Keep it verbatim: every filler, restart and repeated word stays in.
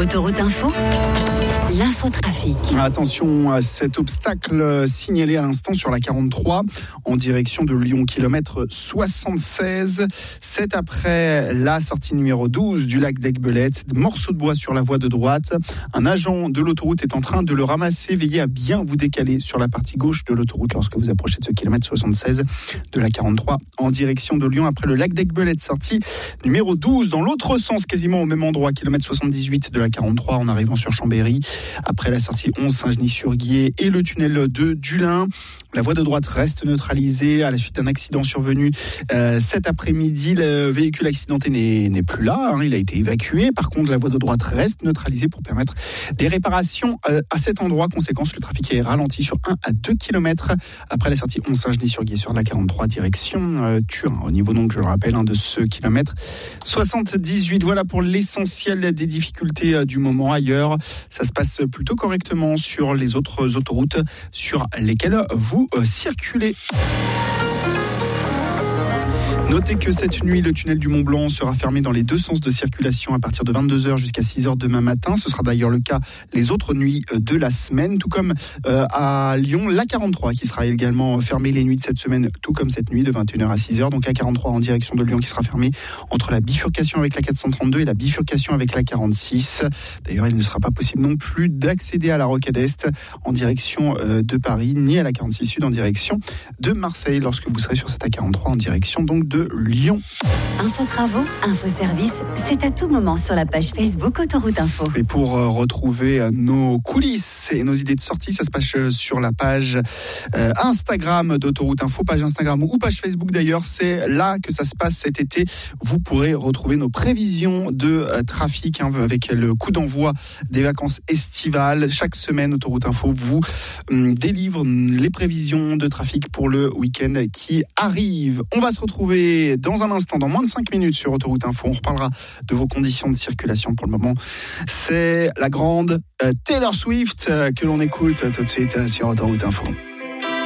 Autoroute Info, l'infotrafic. Attention à cet obstacle signalé à l'instant sur la quarante-trois en direction de Lyon, kilomètre soixante-seize. C'est après la sortie numéro douze du lac d'Aiguebelette. Morceau de bois sur la voie de droite. Un agent de l'autoroute est en train de le ramasser. Veillez à bien vous décaler sur la partie gauche de l'autoroute lorsque vous approchez de ce kilomètre soixante-seize de la quarante-trois en direction de Lyon après le lac d'Aiguebelette. Sortie numéro douze dans l'autre sens, quasiment au même endroit, kilomètre soixante-dix-huit de la quarante-trois en arrivant sur Chambéry. Après la sortie onze Saint-Genis-sur-Guiers et le tunnel de Dulin. La voie de droite reste neutralisée à la suite d'un accident survenu euh, cet après-midi. Le véhicule accidenté n'est, n'est plus là, hein, il a été évacué. Par contre, la voie de droite reste neutralisée pour permettre des réparations euh, à cet endroit. Conséquence, le trafic est ralenti sur un à deux kilomètres après la sortie onze Saint-Genis-sur-Guiers sur la quarante-trois direction euh, Turin. Au niveau donc, je le rappelle, hein, de ce kilomètre soixante-dix-huit. Voilà pour l'essentiel des difficultés euh, du moment. Ailleurs, ça se passe plutôt correctement sur les autres autoroutes sur lesquelles vous euh, circulez. Notez que cette nuit, le tunnel du Mont-Blanc sera fermé dans les deux sens de circulation à partir de vingt-deux heures jusqu'à six heures demain matin. Ce sera d'ailleurs le cas les autres nuits de la semaine, tout comme euh, à Lyon, l'A quarante-trois qui sera également fermée les nuits de cette semaine, tout comme cette nuit de vingt et une heures à six heures. Donc A quarante-trois en direction de Lyon qui sera fermée entre la bifurcation avec la quatre cent trente-deux et la bifurcation avec la quarante-six. D'ailleurs, il ne sera pas possible non plus d'accéder à la Rocade Est en direction euh, de Paris, ni à la quarante-six Sud en direction de Marseille lorsque vous serez sur cette A quarante-trois en direction donc de Lyon. Info travaux, info service, c'est à tout moment sur la page Facebook Autoroute Info. Et pour euh, retrouver euh, nos coulisses et nos idées de sortie, ça se passe euh, sur la page euh, Instagram d'Autoroute Info, page Instagram ou page Facebook d'ailleurs. C'est là que ça se passe cet été. Vous pourrez retrouver nos prévisions de euh, trafic hein, avec le coup d'envoi des vacances estivales. Chaque semaine, Autoroute Info vous euh, délivre les prévisions de trafic pour le week-end qui arrive. On va se retrouver dans un instant, dans moins de cinq minutes sur Autoroute Info. On reparlera de vos conditions de circulation. Pour le moment, c'est la grande euh, Taylor Swift euh, que l'on écoute tout de suite euh, sur Autoroute Info.